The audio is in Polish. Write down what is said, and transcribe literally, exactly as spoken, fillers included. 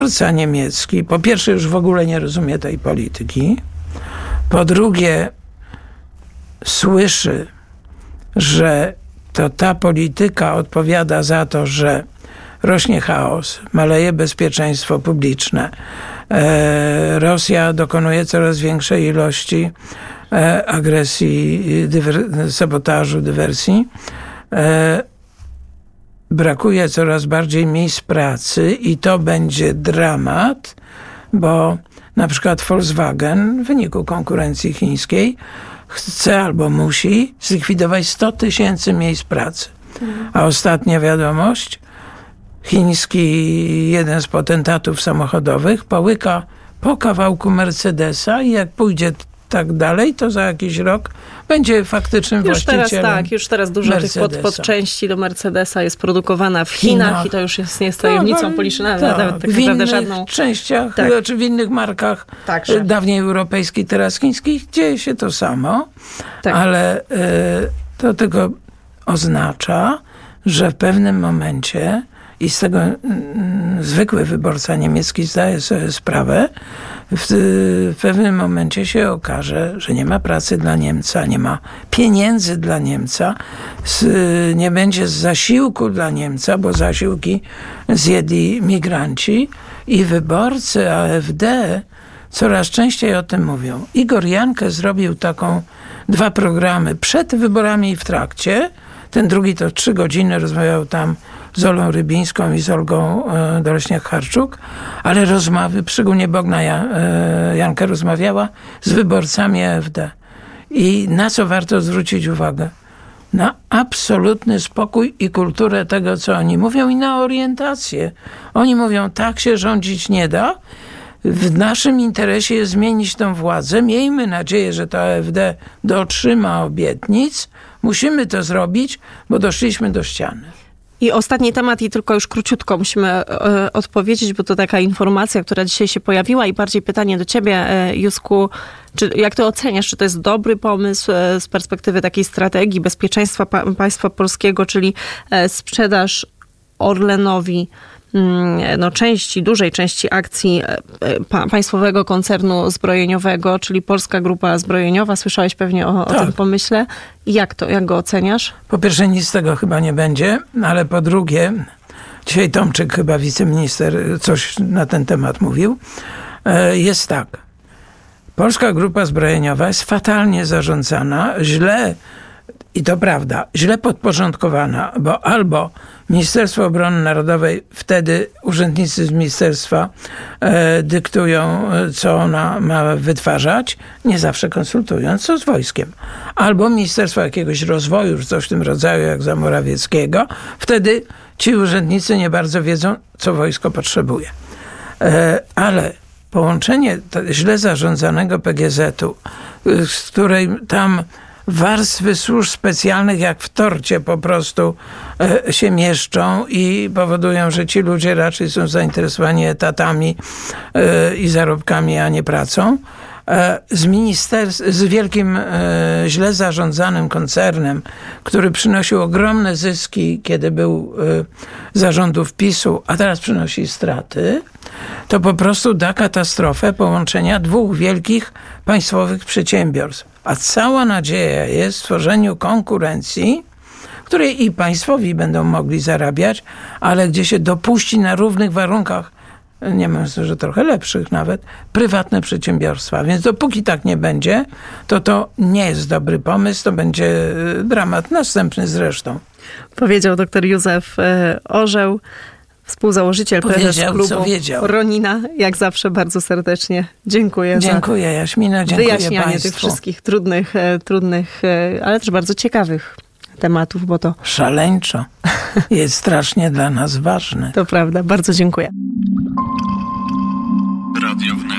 Wyborca niemiecki po pierwsze już w ogóle nie rozumie tej polityki, po drugie słyszy, że to ta polityka odpowiada za to, że rośnie chaos, maleje bezpieczeństwo publiczne. E, Rosja dokonuje coraz większej ilości e, agresji, dywer- sabotażu, dywersji. E, brakuje coraz bardziej miejsc pracy i to będzie dramat, bo na przykład Volkswagen w wyniku konkurencji chińskiej chce albo musi zlikwidować sto tysięcy miejsc pracy. A ostatnia wiadomość, chiński jeden z potentatów samochodowych połyka po kawałku Mercedesa i jak pójdzie tak dalej, to za jakiś rok będzie faktycznym już właścicielem teraz tak, już teraz dużo Mercedesa. tych pod, podczęści do Mercedesa jest produkowana w Chinach, Chinach. I to już jest, nie jest tajemnicą tak, policzną, tak, nawet tak w naprawdę innych żadną... częściach, tak. czy w innych markach, Także. dawniej europejskich, teraz chińskich, dzieje się to samo, tak. ale y, to tylko oznacza, że w pewnym momencie i z tego y, zwykły wyborca niemiecki zdaje sobie sprawę, w, w pewnym momencie się okaże, że nie ma pracy dla Niemca, nie ma pieniędzy dla Niemca, z, nie będzie zasiłku dla Niemca, bo zasiłki zjedli migranci i wyborcy A F D coraz częściej o tym mówią. Igor Janke zrobił taką, dwa programy przed wyborami i w trakcie. Ten drugi to trzy godziny rozmawiał tam z Olą Rybińską i z Olgą e, Doleśniak-Harczuk, ale rozmowy, szczególnie Bogna ja, e, Jankę rozmawiała z wyborcami A F D. I na co warto zwrócić uwagę? Na absolutny spokój i kulturę tego, co oni mówią i na orientację. Oni mówią, tak się rządzić nie da. W naszym interesie jest zmienić tę władzę. Miejmy nadzieję, że to A F D dotrzyma obietnic. Musimy to zrobić, bo doszliśmy do ściany. I ostatni temat i tylko już króciutko musimy e, odpowiedzieć, bo to taka informacja, która dzisiaj się pojawiła i bardziej pytanie do ciebie, e, Józku, czy, jak ty oceniasz, czy to jest dobry pomysł e, z perspektywy takiej strategii bezpieczeństwa pa, państwa polskiego, czyli e, sprzedaż Orlenowi no, części, dużej części akcji pa, państwowego koncernu zbrojeniowego, czyli Polska Grupa Zbrojeniowa. Słyszałeś pewnie o, tak. o tym pomyśle. Jak to, jak go oceniasz? Po pierwsze, nic z tego chyba nie będzie, ale po drugie, dzisiaj Tomczyk, chyba wiceminister, coś na ten temat mówił. Jest tak. Polska Grupa Zbrojeniowa jest fatalnie zarządzana, źle, i to prawda, źle podporządkowana, bo albo Ministerstwo Obrony Narodowej, wtedy urzędnicy z ministerstwa e, dyktują, co ona ma wytwarzać, nie zawsze konsultując co z wojskiem. Albo Ministerstwo jakiegoś rozwoju, czy coś w tym rodzaju, jak za Morawieckiego, wtedy ci urzędnicy nie bardzo wiedzą, co wojsko potrzebuje. E, ale połączenie źle zarządzanego P G Z-u, z której tam warstwy służb specjalnych jak w torcie po prostu e, się mieszczą i powodują, że ci ludzie raczej są zainteresowani etatami e, i zarobkami, a nie pracą. E, z, ministerstw- z wielkim e, źle zarządzanym koncernem, który przynosił ogromne zyski, kiedy był e, za rządów PiS-u, a teraz przynosi straty, to po prostu da katastrofę połączenia dwóch wielkich państwowych przedsiębiorstw. A cała nadzieja jest w stworzeniu konkurencji, której i państwowi będą mogli zarabiać, ale gdzie się dopuści na równych warunkach, nie myślę, że trochę lepszych nawet, prywatne przedsiębiorstwa. Więc dopóki tak nie będzie, to to nie jest dobry pomysł, to będzie dramat następny zresztą. Powiedział dr Józef Orzeł, współzałożyciel, prezes klubu Ronina. Jak zawsze bardzo serdecznie dziękuję. Dziękuję za Jaśmina, dziękuję wyjaśnianie państwu. tych wszystkich trudnych, trudnych, ale też bardzo ciekawych tematów, bo to... Szaleńczo. Jest strasznie dla nas ważne. To prawda. Bardzo dziękuję. Radio